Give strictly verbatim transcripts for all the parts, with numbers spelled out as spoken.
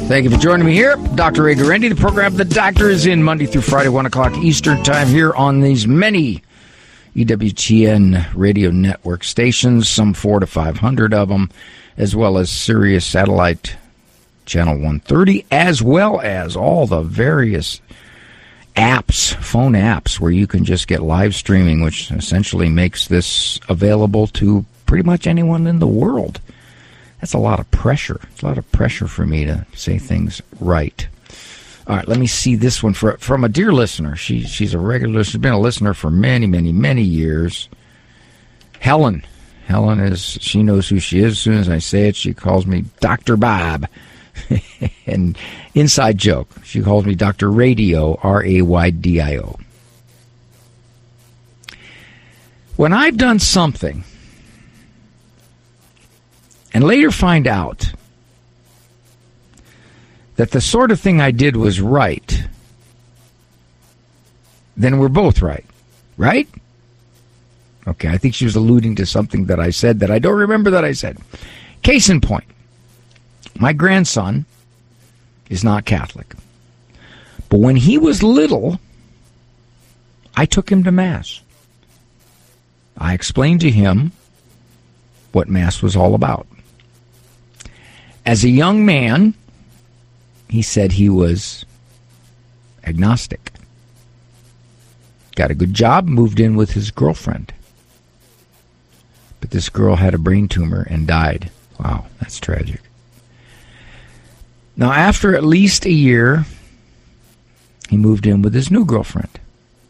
Thank you for joining me here. Doctor Ray Guarendi, the program The Doctor is in Monday through Friday, one o'clock Eastern Time here on these many E W T N radio network stations, some four to five hundred of them, as well as Sirius Satellite Channel one thirty, as well as all the various apps, phone apps, where you can just get live streaming, which essentially makes this available to pretty much anyone in the world. That's a lot of pressure. It's a lot of pressure for me to say things right. All right, let me see this one for, from a dear listener. She, she's a regular, she's been a listener for many, many, many years. Helen. Helen is, she knows who she is. As soon as I say it, she calls me Doctor Bob. And inside joke, she calls me Doctor Radio, R A Y D I O. When I've done something and later find out that the sort of thing I did was right, then we're both right. Right? Okay, I think she was alluding to something that I said that I don't remember that I said. Case in point, my grandson is not Catholic. But when he was little, I took him to Mass. I explained to him what Mass was all about. As a young man, he said he was agnostic. Got a good job, moved in with his girlfriend. But this girl had a brain tumor and died. Wow, that's tragic. Now, after at least a year, he moved in with his new girlfriend.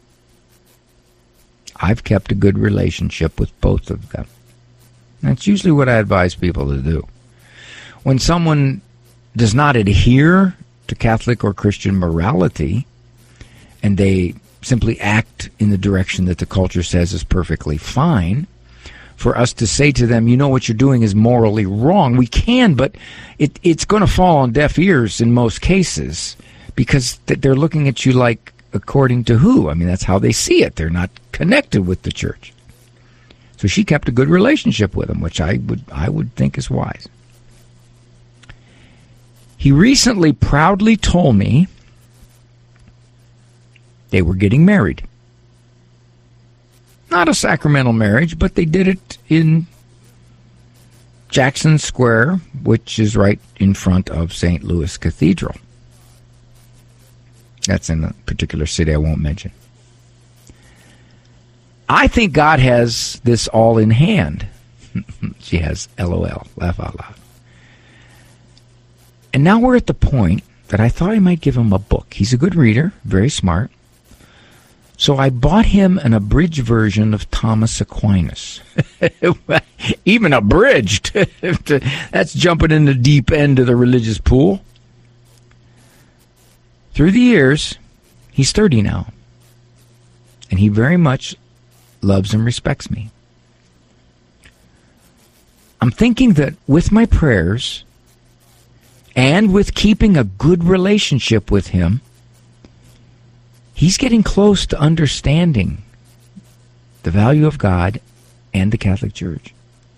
I've kept a good relationship with both of them. That's usually what I advise people to do. When someone does not adhere to Catholic or Christian morality, and they simply act in the direction that the culture says is perfectly fine, for us to say to them, you know, what you're doing is morally wrong. We can, but it, it's going to fall on deaf ears in most cases, because they're looking at you like, according to who? I mean, that's how they see it. They're not connected with the church. So she kept a good relationship with him, which I would I would think is wise. He recently proudly told me they were getting married. Not a sacramental marriage, but they did it in Jackson Square, which is right in front of Saint Louis Cathedral. That's in a particular city I won't mention. I think God has this all in hand. She has LOL, laugh out loud. And now we're at the point that I thought I might give him a book. He's a good reader, very smart. So I bought him an abridged version of Thomas Aquinas. Even abridged. That's jumping in the deep end of the religious pool. Through the years, he's thirty now. And he very much loves and respects me. I'm thinking that with my prayers and with keeping a good relationship with him, he's getting close to understanding the value of God and the Catholic Church.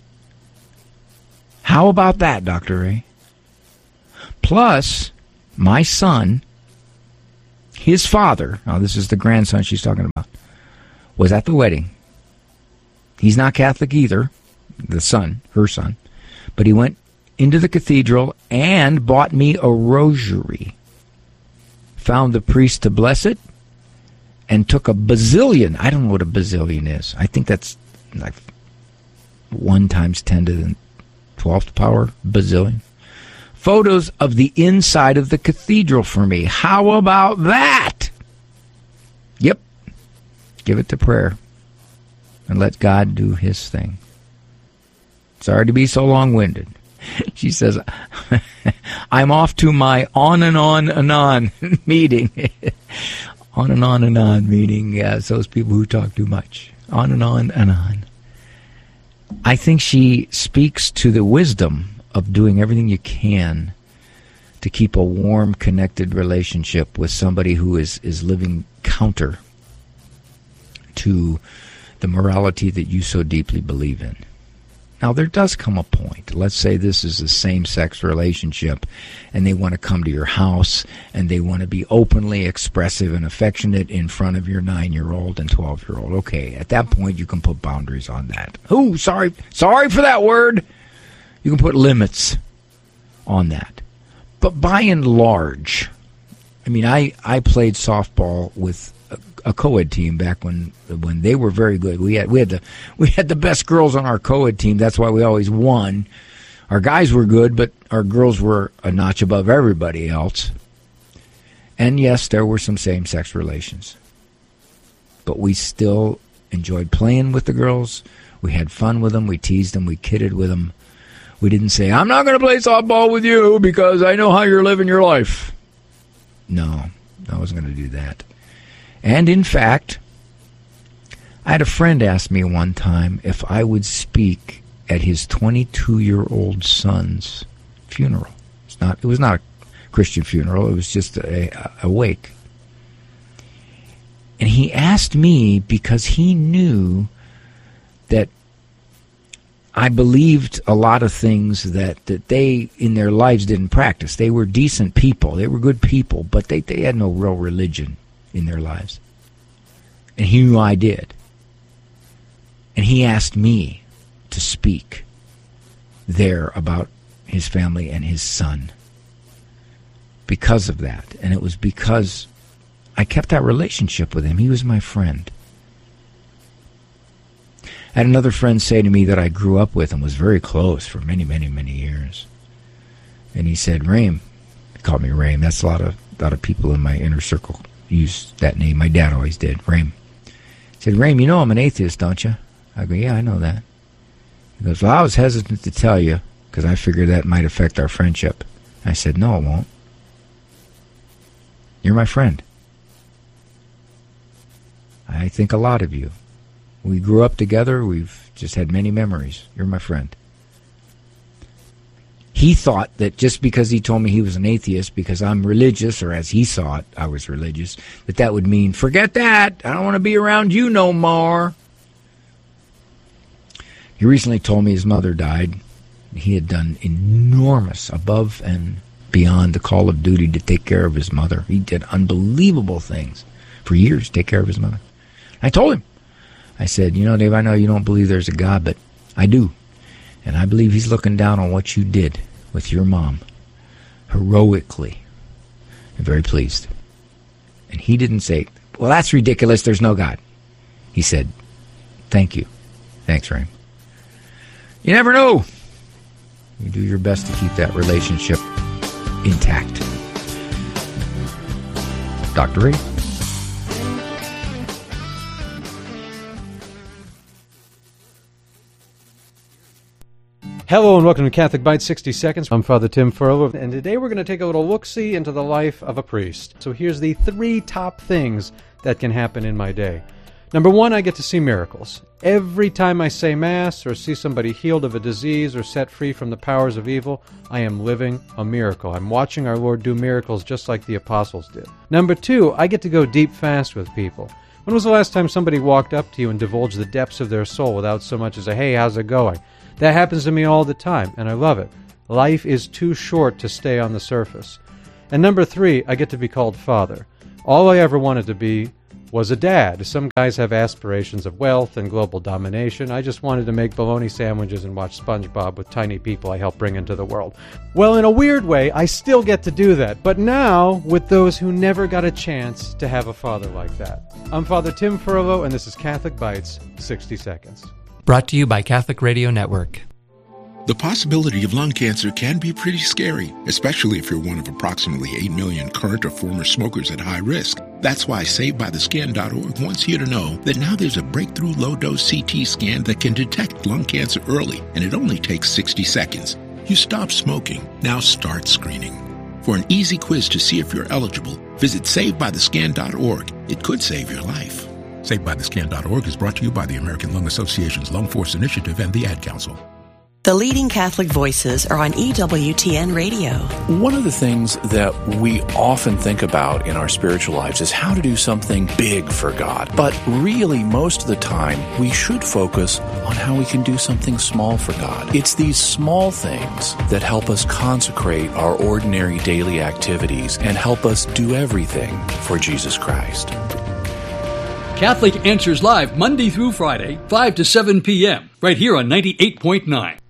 How about that, Doctor Ray? Plus, my son, his father, now this is the grandson she's talking about, was at the wedding. He's not Catholic either, the son, her son, but he went into the cathedral and bought me a rosary. Found the priest to bless it, and took a bazillion. I don't know what a bazillion is. I think that's like one times ten to the twelfth power, bazillion. Photos of the inside of the cathedral for me. How about that? Yep. Give it to prayer and let God do his thing. Sorry to be so long-winded. She says, I'm off to my on and on and on meeting. On and on and on meeting. Yeah, it's those people who talk too much. On and on and on. I think she speaks to the wisdom of doing everything you can to keep a warm, connected relationship with somebody who is, is living counter to the morality that you so deeply believe in. Now, there does come a point. Let's say this is a same-sex relationship, and they want to come to your house, and they want to be openly expressive and affectionate in front of your nine-year-old and twelve-year-old. Okay, at that point, you can put boundaries on that. Ooh, sorry, sorry for that word. You can put limits on that. But by and large, I mean, I, I played softball with a, a co-ed team back when when they were very good. We had we had the we had the best girls on our co-ed team. That's why we always won. Our guys were good, but our girls were a notch above everybody else. And yes, there were some same-sex relations. But we still enjoyed playing with the girls. We had fun with them. We teased them. We kidded with them. We didn't say, I'm not going to play softball with you because I know how you're living your life. No, I wasn't going to do that. And in fact, I had a friend ask me one time if I would speak at his twenty-two-year-old son's funeral. It's not. It was not a Christian funeral. It was just a, a wake. And he asked me because he knew that I believed a lot of things that, that they, in their lives, didn't practice. They were decent people. They were good people, but they, they had no real religion in their lives. And he knew I did. And he asked me to speak there about his family and his son because of that. And it was because I kept that relationship with him. He was my friend. I had another friend say to me that I grew up with and was very close for many, many, many years. And he said, Raim. He called me Raim. That's a lot of a lot of people in my inner circle use that name. My dad always did, Raim. He said, Raim, you know I'm an atheist, don't you? I go, yeah, I know that. He goes, well, I was hesitant to tell you because I figured that might affect our friendship. I said, no, it won't. You're my friend. I think a lot of you. We grew up together. We've just had many memories. You're my friend. He thought that just because he told me he was an atheist, because I'm religious, or as he saw it, I was religious, that that would mean, forget that. I don't want to be around you no more. He recently told me his mother died. He had done enormous, above and beyond the call of duty to take care of his mother. He did unbelievable things for years to take care of his mother. I told him. I said, you know, Dave, I know you don't believe there's a God, but I do. And I believe he's looking down on what you did with your mom. Heroically. I'm very pleased. And he didn't say, well, that's ridiculous. There's no God. He said, thank you. Thanks, Raim. You never know. You do your best to keep that relationship intact. Doctor Ray. Hello and welcome to Catholic Bites sixty seconds. I'm Father Tim Furlow, and today we're going to take a little look-see into the life of a priest. So here's the three top things that can happen in my day. Number one, I get to see miracles. Every time I say Mass or see somebody healed of a disease or set free from the powers of evil, I am living a miracle. I'm watching our Lord do miracles just like the apostles did. Number two, I get to go deep fast with people. When was the last time somebody walked up to you and divulged the depths of their soul without so much as a, hey, how's it going? That happens to me all the time, and I love it. Life is too short to stay on the surface. And number three, I get to be called Father. All I ever wanted to be was a dad. Some guys have aspirations of wealth and global domination. I just wanted to make bologna sandwiches and watch SpongeBob with tiny people I help bring into the world. Well, in a weird way, I still get to do that, but now with those who never got a chance to have a father like that. I'm Father Tim Furlow, and this is Catholic Bites sixty seconds. Brought to you by Catholic Radio Network. The possibility of lung cancer can be pretty scary, especially if you're one of approximately eight million current or former smokers at high risk. That's why Saved By The Skin dot org wants you to know that now there's a breakthrough low-dose C T scan that can detect lung cancer early, and it only takes sixty seconds. You stop smoking, now start screening. For an easy quiz to see if you're eligible, visit Saved By The Skin dot org. It could save your life. Saved By The Skin dot org is brought to you by the American Lung Association's Lung Force Initiative and the Ad Council. The leading Catholic voices are on E W T N Radio. One of the things that we often think about in our spiritual lives is how to do something big for God. But really, most of the time, we should focus on how we can do something small for God. It's these small things that help us consecrate our ordinary daily activities and help us do everything for Jesus Christ. Catholic Answers Live, Monday through Friday, five to seven p.m., right here on ninety-eight point nine.